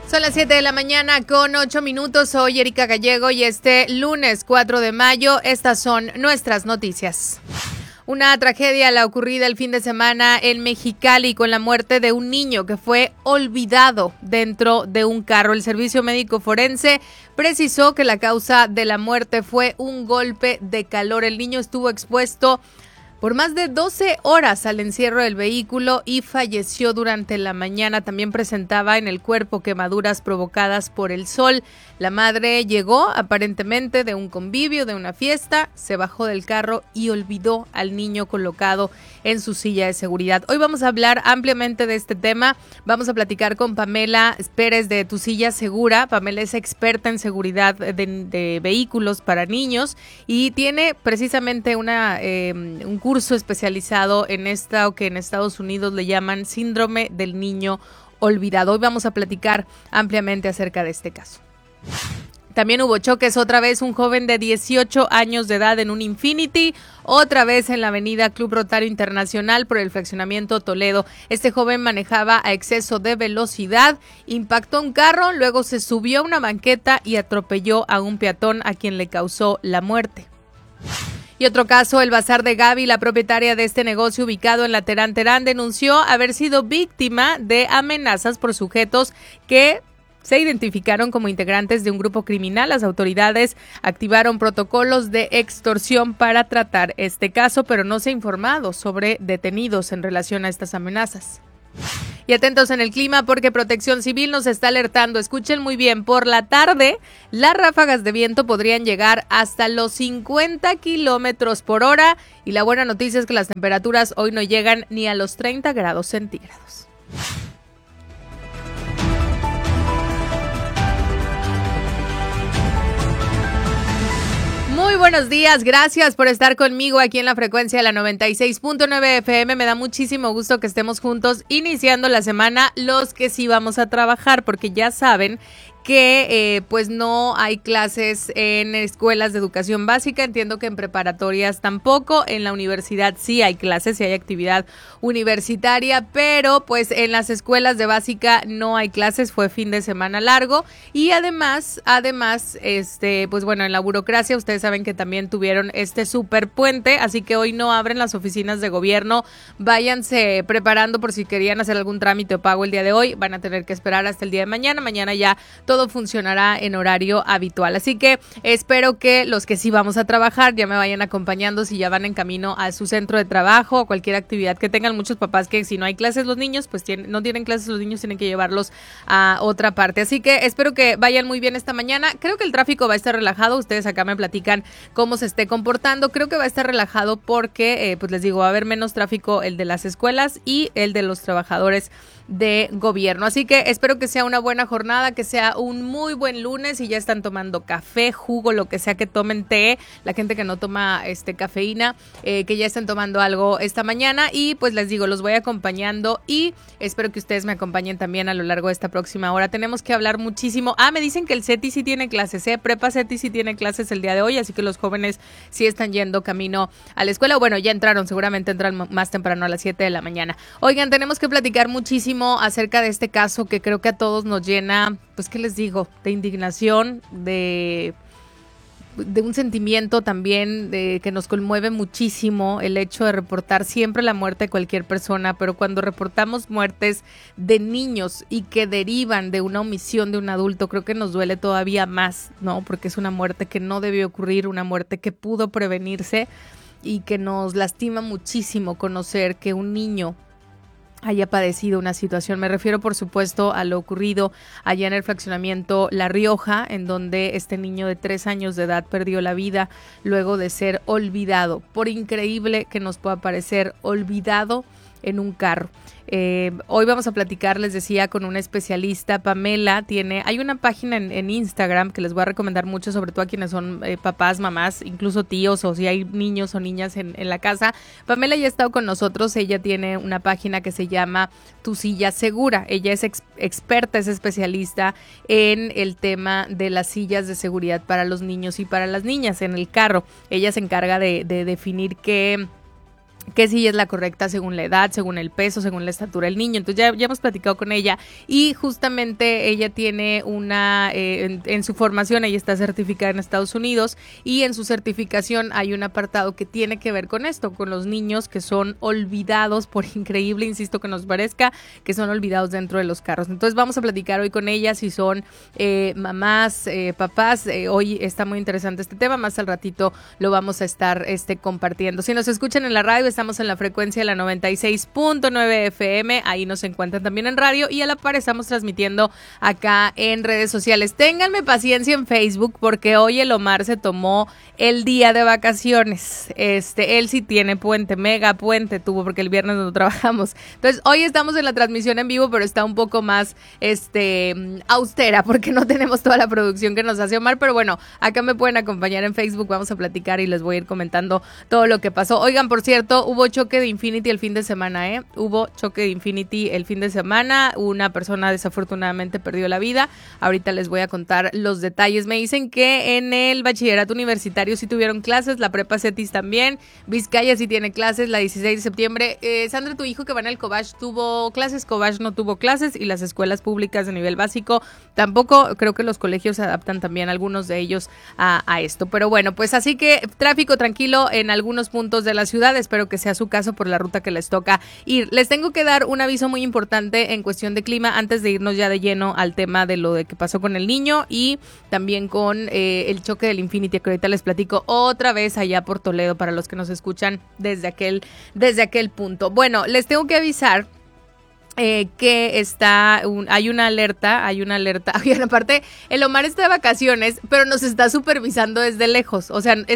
Son las 7 de la mañana con 8 minutos. Soy Erika Gallego y este lunes 4 de mayo, estas son nuestras noticias. Una tragedia la ocurrida el fin de semana en Mexicali con la muerte de un niño que fue olvidado dentro de un carro. El servicio médico forense precisó que la causa de la muerte fue un golpe de calor. El niño estuvo expuesto por más de 12 horas al encierro del vehículo y falleció durante la mañana. También presentaba en el cuerpo quemaduras provocadas por el sol. La madre llegó aparentemente de un convivio, de una fiesta, se bajó del carro y olvidó al niño colocado en su silla de seguridad. Hoy vamos a hablar ampliamente de este tema. Vamos a platicar con Pamela Pérez de Tu Silla Segura. Pamela es experta en seguridad de vehículos para niños y tiene precisamente un curso especializado en esta, o que en Estados Unidos le llaman síndrome del niño olvidado. Hoy vamos a platicar ampliamente acerca de este caso. También hubo choques, otra vez un joven de 18 años de edad en un Infiniti, otra vez en la avenida Club Rotario Internacional por el fraccionamiento Toledo. Este joven manejaba a exceso de velocidad, impactó un carro, luego se subió a una banqueta y atropelló a un peatón a quien le causó la muerte. Y otro caso, el Bazar de Gaby, la propietaria de este negocio ubicado en la Terán Terán, denunció haber sido víctima de amenazas por sujetos que se identificaron como integrantes de un grupo criminal. Las autoridades activaron protocolos de extorsión para tratar este caso, pero no se ha informado sobre detenidos en relación a estas amenazas. Y atentos en el clima porque Protección Civil nos está alertando, escuchen muy bien, por la tarde las ráfagas de viento podrían llegar hasta los 50 kilómetros por hora y la buena noticia es que las temperaturas hoy no llegan ni a los 30 grados centígrados. Muy buenos días, gracias por estar conmigo aquí en la frecuencia de la 96.9 FM. Me da muchísimo gusto que estemos juntos iniciando la semana, los que sí vamos a trabajar, porque ya saben que pues no hay clases en escuelas de educación básica, entiendo que en preparatorias tampoco, en la universidad sí hay clases, sí hay actividad universitaria, pero pues en las escuelas de básica no hay clases, fue fin de semana largo y además, pues bueno, en la burocracia ustedes saben que también tuvieron este super puente, así que hoy no abren las oficinas de gobierno, váyanse preparando por si querían hacer algún trámite o pago el día de hoy, van a tener que esperar hasta el día de mañana ya todo funcionará en horario habitual. Así que espero que los que sí vamos a trabajar ya me vayan acompañando si ya van en camino a su centro de trabajo o cualquier actividad que tengan. Muchos papás que si no hay clases los niños, pues no tienen clases los niños, tienen que llevarlos a otra parte. Así que espero que vayan muy bien esta mañana. Creo que el tráfico va a estar relajado. Ustedes acá me platican cómo se esté comportando. Creo que va a estar relajado porque, pues les digo, va a haber menos tráfico el de las escuelas y el de los trabajadores de gobierno. Así que espero que sea una buena jornada, que sea un muy buen lunes y ya están tomando café, jugo, lo que sea que tomen, té, la gente que no toma cafeína, que ya estén tomando algo esta mañana y pues les digo, los voy acompañando y espero que ustedes me acompañen también a lo largo de esta próxima hora. Tenemos que hablar muchísimo. Me dicen que el CETI sí tiene clases, Prepa CETI sí tiene clases el día de hoy, así que los jóvenes sí están yendo camino a la escuela. Bueno, ya entraron, seguramente entran más temprano a las 7 de la mañana. Oigan, tenemos que platicar muchísimo acerca de este caso que creo que a todos nos llena, pues qué les digo, de indignación, de un sentimiento también que nos conmueve muchísimo el hecho de reportar siempre la muerte de cualquier persona, pero cuando reportamos muertes de niños y que derivan de una omisión de un adulto, creo que nos duele todavía más, ¿no? Porque es una muerte que no debió ocurrir, una muerte que pudo prevenirse y que nos lastima muchísimo conocer que un niño haya padecido una situación. Me refiero, por supuesto, a lo ocurrido allá en el fraccionamiento La Rioja, en donde este niño de 3 años de edad perdió la vida luego de ser olvidado, por increíble que nos pueda parecer, olvidado en un carro. Hoy vamos a platicar, les decía, con una especialista. Pamela hay una página en Instagram que les voy a recomendar mucho, sobre todo a quienes son papás, mamás, incluso tíos, o si hay niños o niñas en la casa. Pamela ya ha estado con nosotros, ella tiene una página que se llama Tu Silla Segura. Ella es experta, es especialista en el tema de las sillas de seguridad para los niños y para las niñas en el carro. Ella se encarga de definir qué qué silla es la correcta según la edad, según el peso, según la estatura del niño. Entonces ya hemos platicado con ella y justamente ella tiene en su formación, ella está certificada en Estados Unidos y en su certificación hay un apartado que tiene que ver con esto, con los niños que son olvidados, por increíble, insisto, que nos parezca, que son olvidados dentro de los carros. Entonces vamos a platicar hoy con ella si son mamás, papás. Hoy está muy interesante este tema, más al ratito lo vamos a estar compartiendo. Si nos escuchan en la radio, estamos en la frecuencia de la 96.9 FM, ahí nos encuentran también en radio y a la par estamos transmitiendo acá en redes sociales. Ténganme paciencia en Facebook porque hoy el Omar se tomó el día de vacaciones. Él sí tiene puente, mega puente tuvo porque el viernes no trabajamos. Entonces hoy estamos en la transmisión en vivo, pero está un poco más austera porque no tenemos toda la producción que nos hace Omar, pero bueno, acá me pueden acompañar en Facebook, vamos a platicar y les voy a ir comentando todo lo que pasó. Oigan, por cierto, hubo choque de Infinity el fin de semana, Hubo choque de Infinity el fin de semana. Una persona desafortunadamente perdió la vida. Ahorita les voy a contar los detalles. Me dicen que en el bachillerato universitario sí tuvieron clases, la prepa CETIS también, Vizcaya sí tiene clases, la 16 de septiembre. Sandra, tu hijo que va en el Cobach tuvo clases, Cobach no tuvo clases y las escuelas públicas de nivel básico tampoco. Creo que los colegios se adaptan también, algunos de ellos, a esto. Pero bueno, pues así que tráfico tranquilo en algunos puntos de la ciudad. Espero que sea su caso por la ruta que les toca ir. Les tengo que dar un aviso muy importante en cuestión de clima antes de irnos ya de lleno al tema de lo de que pasó con el niño y también con el choque del Infinity, que ahorita les platico otra vez allá por Toledo para los que nos escuchan desde aquel punto. Bueno, les tengo que avisar que hay una alerta. Oigan, aparte, el Omar está de vacaciones, pero nos está supervisando desde lejos. O sea,